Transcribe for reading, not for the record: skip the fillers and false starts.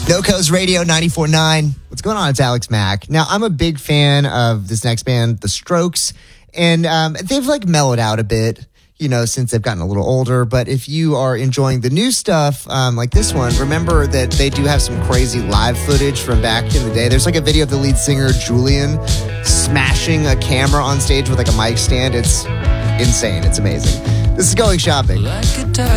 No Coast Radio 94.9. What's going on? It's Alex Mack. Now, I'm a big fan of this next band, The Strokes, and they've mellowed out a bit, since they've gotten a little older. But if you are enjoying the new stuff, like this one, remember that they do have some crazy live footage from back in the day. There's a video of the lead singer, Julian, smashing a camera on stage with a mic stand. It's insane. It's amazing. This is Going Shopping.